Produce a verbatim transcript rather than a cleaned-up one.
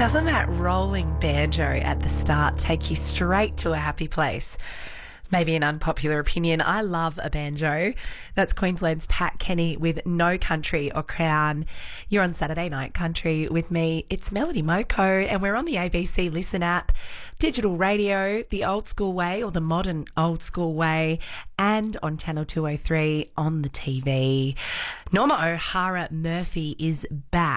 Doesn't that rolling banjo at the start take you straight to a happy place? Maybe an unpopular opinion. I love a banjo. That's Queensland's Pat Kenny with No Country or Crown. You're on Saturday Night Country with me. It's Melody Moko, and we're on the A B C Listen app, digital radio, the old school way or the modern old school way, and on Channel two oh three on the T V. Norma O'Hara Murphy is back.